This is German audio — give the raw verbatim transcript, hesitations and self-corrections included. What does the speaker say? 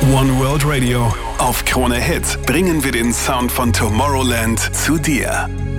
One World Radio. Auf Krone Hit bringen wir den Sound von Tomorrowland zu dir.